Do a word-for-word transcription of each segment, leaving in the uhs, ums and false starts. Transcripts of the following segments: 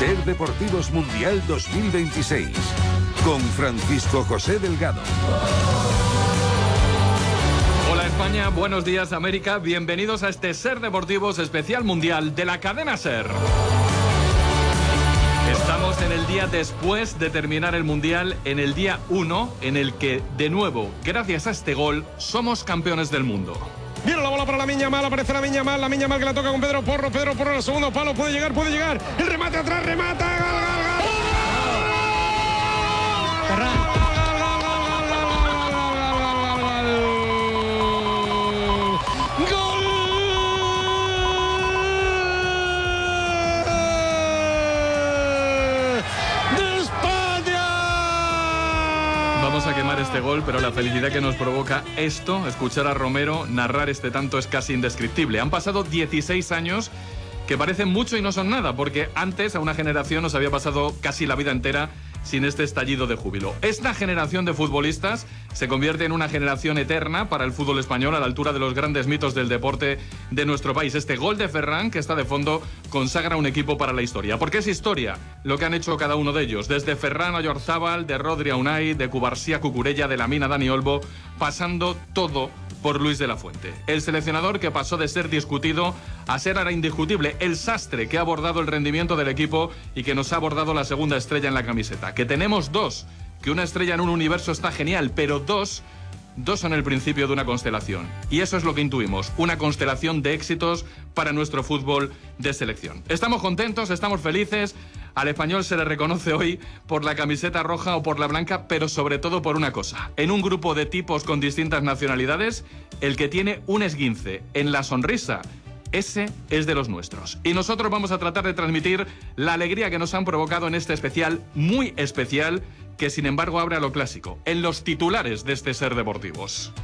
Ser Deportivos Mundial dos mil veintiséis, con Francisco José Delgado. Hola España, buenos días América, bienvenidos a este Ser Deportivos especial mundial de la cadena SER. Estamos en el día después de terminar el Mundial, en el día uno, en el que, de nuevo, gracias a este gol, somos campeones del mundo. Viene la bola para la Miña Mal, aparece la Miña Mal, la Miña Mal que la toca con Pedro Porro, Pedro Porro en el segundo palo, puede llegar, puede llegar, el remate atrás, remata, gol, gol, gol. Ferran. Vamos a quemar este gol, pero la felicidad que nos provoca esto, escuchar a Romero narrar este tanto, es casi indescriptible. Han pasado dieciséis años que parecen mucho y no son nada, porque antes a una generación nos había pasado casi la vida entera sin este estallido de júbilo. Esta generación de futbolistas se convierte en una generación eterna para el fútbol español, a la altura de los grandes mitos del deporte de nuestro país. Este gol de Ferran, que está de fondo, consagra un equipo para la historia. Porque es historia lo que han hecho cada uno de ellos. Desde Ferran a Oyarzábal, de Rodri a Unai, de Cubarsí a Cucurella, de Lamine a Dani Olmo, pasando todo por Luis de la Fuente. El seleccionador que pasó de ser discutido a ser ahora indiscutible. El sastre que ha abordado el rendimiento del equipo y que nos ha abordado la segunda estrella en la camiseta. Que tenemos dos, que una estrella en un universo está genial, pero dos, dos son el principio de una constelación. Y eso es lo que intuimos, una constelación de éxitos para nuestro fútbol de selección. Estamos contentos, estamos felices. Al español se le reconoce hoy por la camiseta roja o por la blanca, pero sobre todo por una cosa. En un grupo de tipos con distintas nacionalidades, el que tiene un esguince en la sonrisa, ese es de los nuestros. Y nosotros vamos a tratar de transmitir la alegría que nos han provocado en este especial, muy especial, que sin embargo abre a lo clásico, en los titulares de este Ser Deportivos.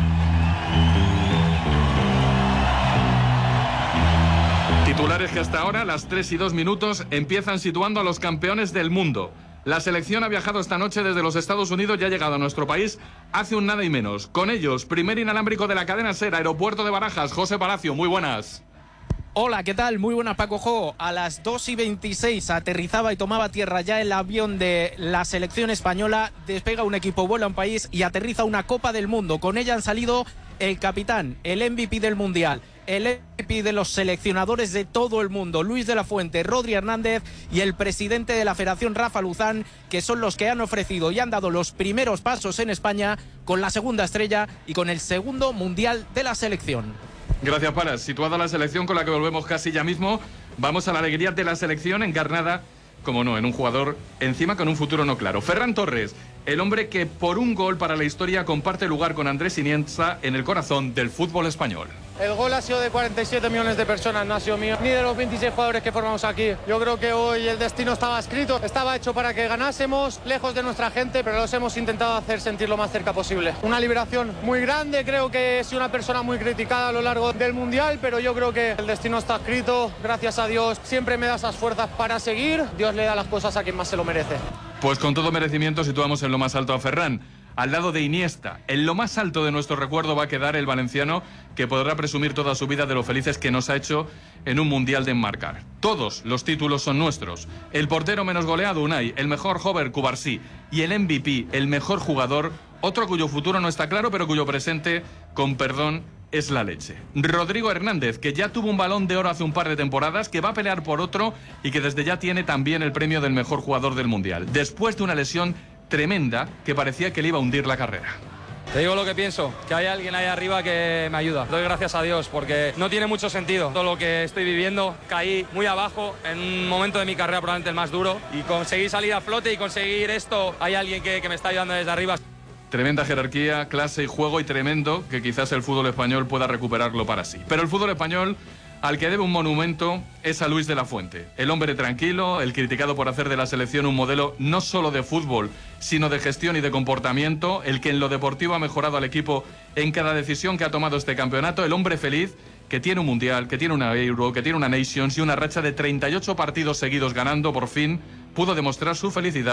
Titulares que hasta ahora, las tres y dos minutos, empiezan situando a los campeones del mundo. La selección ha viajado esta noche desde los Estados Unidos y ha llegado a nuestro país hace un nada y menos. Con ellos, primer inalámbrico de la cadena SER, Aeropuerto de Barajas, José Palacio, muy buenas. Hola, ¿qué tal? Muy buenas, Paco Jo. A las dos y veintiséis aterrizaba y tomaba tierra ya el avión de la selección española. Despega un equipo, vuela a un país y aterriza una Copa del Mundo. Con ella han salido el capitán, el M V P del Mundial, el M V P de los seleccionadores de todo el mundo, Luis de la Fuente, Rodri Hernández y el presidente de la Federación, Rafa Luzán, que son los que han ofrecido y han dado los primeros pasos en España con la segunda estrella y con el segundo Mundial de la selección. Gracias, Palas. Situada la selección con la que volvemos casi ya mismo, vamos a la alegría de la selección encarnada, como no, en un jugador encima con un futuro no claro. Ferran Torres, el hombre que por un gol para la historia comparte lugar con Andrés Iniesta en el corazón del fútbol español. El gol ha sido de cuarenta y siete millones de personas, no ha sido mío, ni de los veintiséis jugadores que formamos aquí. Yo creo que hoy el destino estaba escrito, estaba hecho para que ganásemos, lejos de nuestra gente, pero los hemos intentado hacer sentir lo más cerca posible. Una liberación muy grande, creo que he sido una persona muy criticada a lo largo del Mundial, pero yo creo que el destino está escrito, gracias a Dios, siempre me da esas fuerzas para seguir, Dios le da las cosas a quien más se lo merece. Pues con todo merecimiento situamos en lo más alto a Ferran, al lado de Iniesta. En lo más alto de nuestro recuerdo va a quedar el valenciano, que podrá presumir toda su vida de lo felices que nos ha hecho en un mundial de enmarcar. Todos los títulos son nuestros. El portero menos goleado, Unai, el mejor joven, Cubarsí, y el M V P, el mejor jugador, otro cuyo futuro no está claro, pero cuyo presente, con perdón, es la leche. Rodrigo Hernández, que ya tuvo un Balón de Oro hace un par de temporadas, que va a pelear por otro y que desde ya tiene también el premio del mejor jugador del mundial, después de una lesión tremenda que parecía que le iba a hundir la carrera. Te digo lo que pienso, que hay alguien ahí arriba que me ayuda. Doy gracias a Dios porque no tiene mucho sentido todo lo que estoy viviendo. Caí muy abajo en un momento de mi carrera probablemente el más duro y conseguí salir a flote y conseguir esto. Hay alguien que, que me está ayudando desde arriba. Tremenda jerarquía, clase y juego, y tremendo que quizás el fútbol español pueda recuperarlo para sí. Pero el fútbol español, al que debe un monumento, es a Luis de la Fuente. El hombre tranquilo, el criticado por hacer de la selección un modelo no solo de fútbol, sino de gestión y de comportamiento, el que en lo deportivo ha mejorado al equipo en cada decisión que ha tomado este campeonato, el hombre feliz que tiene un Mundial, que tiene una Euro, que tiene una Nations y una racha de treinta y ocho partidos seguidos ganando. Por fin pudo demostrar su felicidad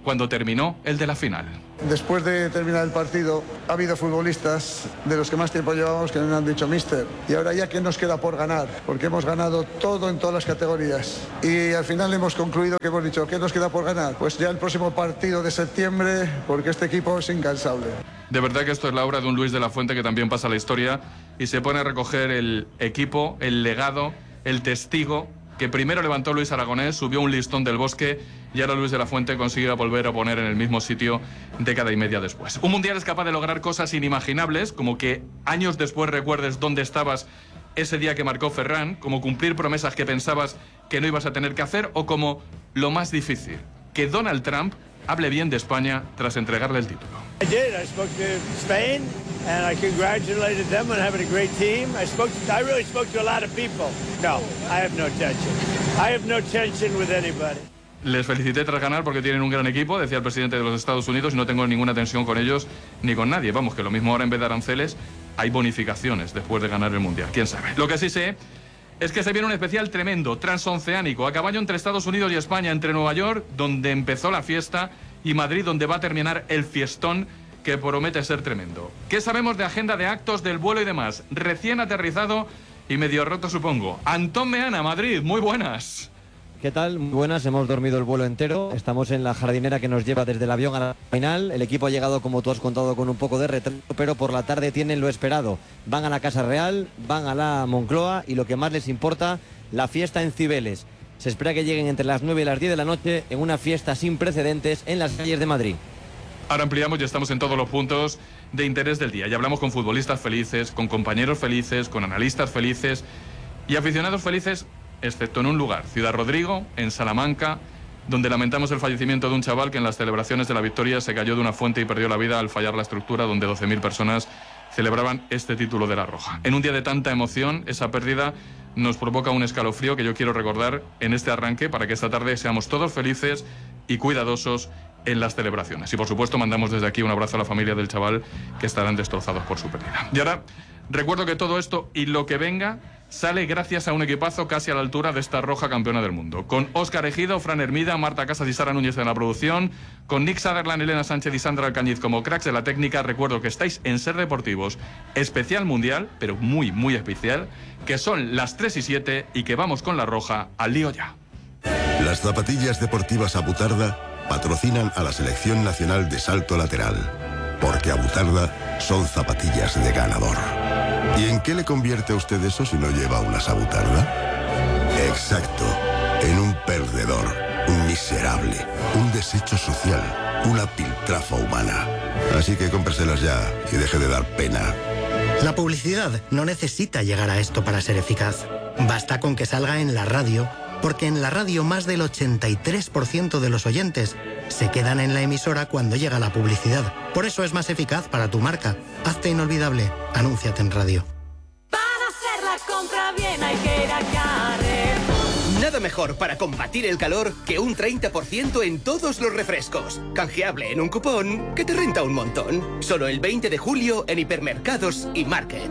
cuando terminó el de la final. Después de terminar el partido, ha habido futbolistas de los que más tiempo llevamos que nos han dicho míster, y ahora ya, ¿qué nos queda por ganar? Porque hemos ganado todo en todas las categorías. Y al final hemos concluido que hemos dicho, ¿qué nos queda por ganar? Pues ya el próximo partido de septiembre, porque este equipo es incansable. De verdad que esto es la obra de un Luis de la Fuente que también pasa a la historia y se pone a recoger el equipo, el legado, el testigo que primero levantó Luis Aragonés, subió un listón del Bosque y ahora Luis de la Fuente consigue volver a poner en el mismo sitio década y media después. Un mundial es capaz de lograr cosas inimaginables, como que años después recuerdes dónde estabas ese día que marcó Ferran, como cumplir promesas que pensabas que no ibas a tener que hacer, o como lo más difícil, que Donald Trump hable bien de España tras entregarle el título. I did. I spoke to Spain and I congratulated them on having a great team. I spoke to, I really spoke to a lot of people. No, I have no tension. I have no tension with anybody. Les felicité tras ganar porque tienen un gran equipo, decía el presidente de los Estados Unidos, y no tengo ninguna tensión con ellos ni con nadie. Vamos, que lo mismo ahora en vez de aranceles hay bonificaciones después de ganar el Mundial. ¿Quién sabe? Lo que sí sé es que se viene un especial tremendo, transoceánico, a caballo entre Estados Unidos y España, entre Nueva York, donde empezó la fiesta, y Madrid, donde va a terminar el fiestón que promete ser tremendo. ¿Qué sabemos de agenda de actos, del vuelo y demás? Recién aterrizado y medio roto, supongo. Antón Meana, Madrid, muy buenas. ¿Qué tal? Muy buenas, hemos dormido el vuelo entero. Estamos en la jardinera que nos lleva desde el avión a la final. El equipo ha llegado, como tú has contado, con un poco de retraso, pero por la tarde tienen lo esperado. Van a la Casa Real, van a la Moncloa y lo que más les importa, la fiesta en Cibeles. Se espera que lleguen entre las nueve y las diez de la noche en una fiesta sin precedentes en las calles de Madrid. Ahora ampliamos y estamos en todos los puntos de interés del día. Y hablamos con futbolistas felices, con compañeros felices, con analistas felices y aficionados felices, excepto en un lugar, Ciudad Rodrigo, en Salamanca, donde lamentamos el fallecimiento de un chaval que en las celebraciones de la victoria se cayó de una fuente y perdió la vida al fallar la estructura donde doce mil personas celebraban este título de La Roja. En un día de tanta emoción, esa pérdida nos provoca un escalofrío que yo quiero recordar en este arranque para que esta tarde seamos todos felices y cuidadosos en las celebraciones. Y por supuesto mandamos desde aquí un abrazo a la familia del chaval, que estarán destrozados por su pérdida. Y ahora recuerdo que todo esto y lo que venga sale gracias a un equipazo casi a la altura de esta Roja campeona del mundo. Con Óscar Ejido, Fran Hermida, Marta Casas y Sara Núñez en la producción, con Nick Sutherland, Elena Sánchez y Sandra Alcañiz como cracks de la técnica. Recuerdo que estáis en Ser Deportivos, especial mundial, pero muy, muy especial, que son las tres y siete y que vamos con La Roja al lío ya. Las zapatillas deportivas Abutarda patrocinan a la Selección Nacional de Salto Lateral, porque Abutarda son zapatillas de ganador. ¿Y en qué le convierte a usted eso si no lleva unas Abutarda? Exacto, en un perdedor, un miserable, un desecho social, una piltrafa humana. Así que cómpreselas ya y deje de dar pena. La publicidad no necesita llegar a esto para ser eficaz. Basta con que salga en la radio, porque en la radio más del ochenta y tres por ciento de los oyentes se quedan en la emisora cuando llega la publicidad. Por eso es más eficaz para tu marca. Hazte inolvidable. Anúnciate en radio. Para hacer la compra bien hay que ir a Carrefour. Nada mejor para combatir el calor que un treinta por ciento en todos los refrescos. Canjeable en un cupón que te renta un montón. Solo el veinte de julio en hipermercados y Market.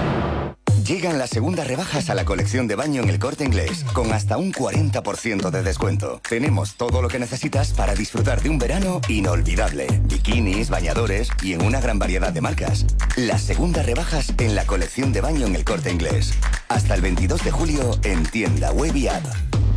Llegan las segundas rebajas a la colección de baño en El Corte Inglés, con hasta un cuarenta por ciento de descuento. Tenemos todo lo que necesitas para disfrutar de un verano inolvidable. Bikinis, bañadores y en una gran variedad de marcas. Las segundas rebajas en la colección de baño en El Corte Inglés. Hasta el veintidós de julio en tienda web y app.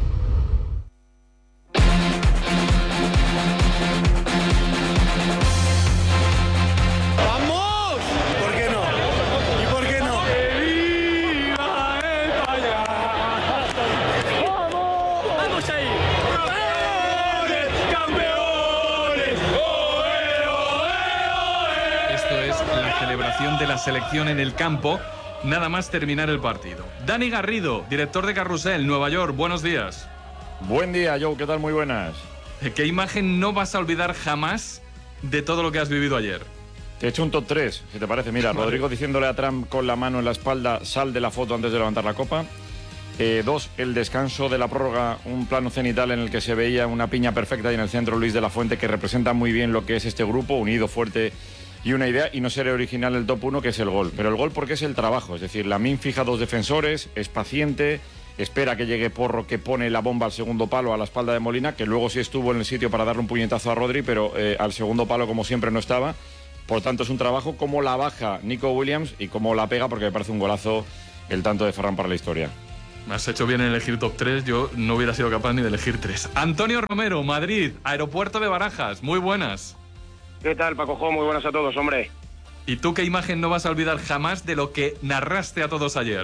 De la selección en el campo, nada más terminar el partido. Dani Garrido, director de Carrusel, Nueva York, buenos días. Buen día, Joe, ¿qué tal? Muy buenas. ¿Qué imagen no vas a olvidar jamás de todo lo que has vivido ayer? Te he hecho un top tres, si te parece. Mira, vale. Rodrigo diciéndole a Trump con la mano en la espalda, sal de la foto antes de levantar la copa. Eh, dos, el descanso de la prórroga, un plano cenital en el que se veía una piña perfecta y en el centro Luis de la Fuente, que representa muy bien lo que es este grupo, unido, fuerte y una idea, y no seré original el top uno, que es el gol. Pero el gol porque es el trabajo, es decir, Lamine fija dos defensores, es paciente, espera que llegue Porro, que pone la bomba al segundo palo a la espalda de Molina, que luego sí estuvo en el sitio para darle un puñetazo a Rodri, pero eh, al segundo palo, como siempre, no estaba. Por tanto, es un trabajo como la baja Nico Williams y como la pega, porque me parece un golazo el tanto de Ferran para la historia. Me has hecho bien en elegir top tres, yo no hubiera sido capaz ni de elegir tres. Antonio Romero, Madrid, aeropuerto de Barajas, muy buenas. ¿Qué tal, Paco Jo? Muy buenas a todos, hombre. ¿Y tú qué imagen no vas a olvidar jamás de lo que narraste a todos ayer?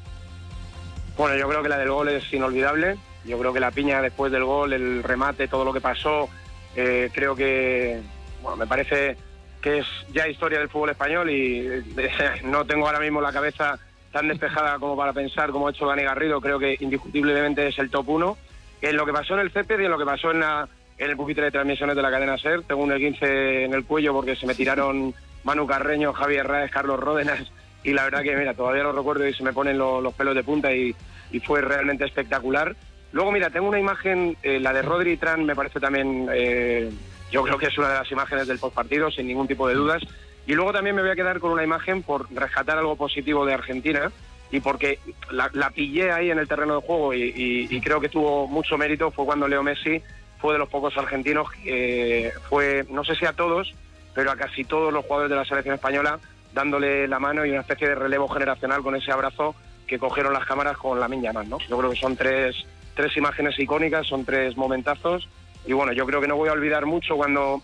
Bueno, yo creo que la del gol es inolvidable. Yo creo que la piña después del gol, el remate, todo lo que pasó, eh, creo que, bueno, me parece que es ya historia del fútbol español y eh, no tengo ahora mismo la cabeza tan despejada como para pensar como ha hecho Dani Garrido. Creo que indiscutiblemente es el top uno. En lo que pasó en el césped y en lo que pasó en, la, en el pupitre de transmisiones de la cadena SER, tengo un esguince en el cuello porque se me tiraron Manu Carreño, Javier Raez, Carlos Ródenas, y la verdad que, mira, todavía lo recuerdo y se me ponen lo, los pelos de punta y, y fue realmente espectacular. Luego, mira, tengo una imagen, eh, la de Rodri y Tran me parece también, eh, yo creo que es una de las imágenes del postpartido, sin ningún tipo de dudas. Y luego también me voy a quedar con una imagen por rescatar algo positivo de Argentina y porque la, la pillé ahí en el terreno de juego y, y, y creo que tuvo mucho mérito. Fue cuando Leo Messi fue de los pocos argentinos, eh, fue, no sé si a todos, pero a casi todos los jugadores de la selección española, dándole la mano y una especie de relevo generacional con ese abrazo que cogieron las cámaras con Lamine Yamal, ¿no? Yo creo que son tres, tres imágenes icónicas, son tres momentazos y bueno, yo creo que no voy a olvidar mucho cuando...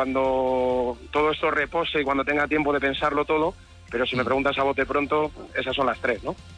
cuando todo esto repose y cuando tenga tiempo de pensarlo todo, pero si me preguntas a bote pronto, esas son las tres, ¿no?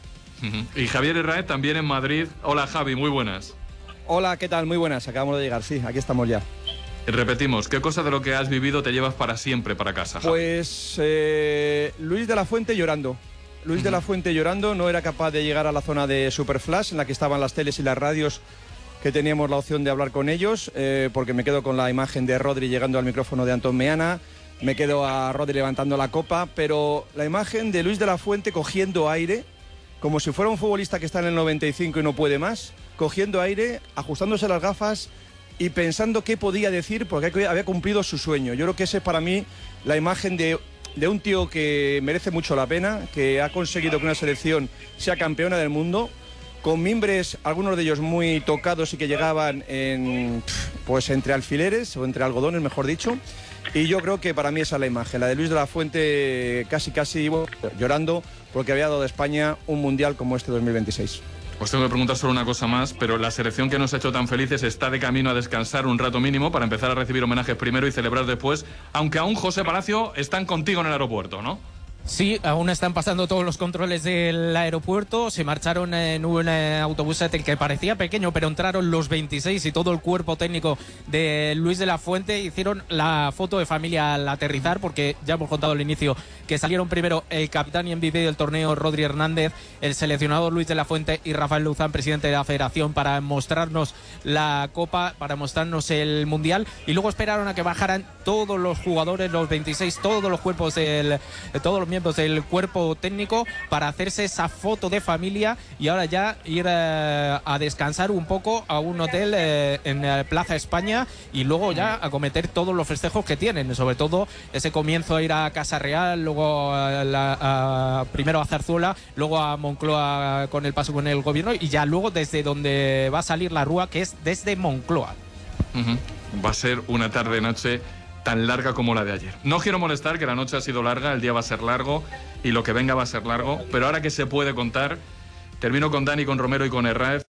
Y Javier Herráez también en Madrid. Hola, Javi, muy buenas. Hola, ¿qué tal? Muy buenas, acabamos de llegar, sí, aquí estamos ya. Y repetimos, ¿qué cosa de lo que has vivido te llevas para siempre para casa, Javi? Pues eh, Luis de la Fuente llorando. Luis uh-huh. de la Fuente llorando, no era capaz de llegar a la zona de Superflash, en la que estaban las teles y las radios, que teníamos la opción de hablar con ellos, eh, porque me quedo con la imagen de Rodri llegando al micrófono de Antón Meana, me quedo a Rodri levantando la copa, pero la imagen de Luis de la Fuente cogiendo aire, como si fuera un futbolista que está en el noventa y cinco y no puede más, cogiendo aire, ajustándose las gafas y pensando qué podía decir, porque había cumplido su sueño. Yo creo que esa es para mí la imagen de, de un tío que merece mucho la pena, que ha conseguido que una selección sea campeona del mundo, con mimbres, algunos de ellos muy tocados y que llegaban en, pues entre alfileres o entre algodones, mejor dicho. Y yo creo que para mí esa es la imagen, la de Luis de la Fuente casi casi bueno, llorando porque había dado a España un mundial como este dos mil veintiséis. Os tengo que preguntar solo una cosa más, pero la selección que nos ha hecho tan felices está de camino a descansar un rato mínimo para empezar a recibir homenajes primero y celebrar después, aunque aún, José Palacio, están contigo en el aeropuerto, ¿no? Sí, aún están pasando todos los controles del aeropuerto. Se marcharon en un autobús que parecía pequeño, pero entraron los veintiséis y todo el cuerpo técnico de Luis de la Fuente. Hicieron la foto de familia al aterrizar, porque ya hemos contado al inicio que salieron primero el capitán y M V P del torneo, Rodri Hernández, el seleccionador Luis de la Fuente y Rafael Luzán, presidente de la federación, para mostrarnos la copa, para mostrarnos el mundial. Y luego esperaron a que bajaran todos los jugadores, los veintiséis, todos los cuerpos del, todos los miembros del cuerpo técnico, para hacerse esa foto de familia y ahora ya ir eh, a descansar un poco a un hotel eh, en eh, Plaza España y luego ya a cometer todos los festejos que tienen, sobre todo ese comienzo a ir a Casa Real, luego a la, a, primero a Zarzuela, luego a Moncloa con el paso con el gobierno y ya luego desde donde va a salir la rúa, que es desde Moncloa. Uh-huh. Va a ser una tarde-noche tan larga como la de ayer. No quiero molestar, que la noche ha sido larga, el día va a ser largo y lo que venga va a ser largo, pero ahora que se puede contar, termino con Dani, con Romero y con Herráez.